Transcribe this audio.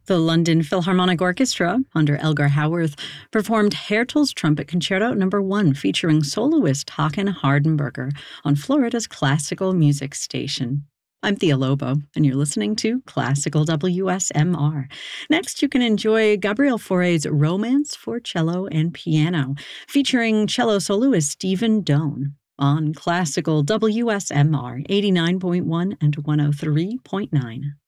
The London Philharmonic Orchestra, under Elgar Howarth, performed Hertel's Trumpet Concerto No. 1 featuring soloist Håkan Hardenberger on Florida's classical music station. I'm Thea Lobo, and you're listening to Classical WSMR. Next, you can enjoy Gabriel Fauré's Romance for Cello and Piano, featuring cello soloist Stephen Doan on Classical WSMR 89.1 and 103.9.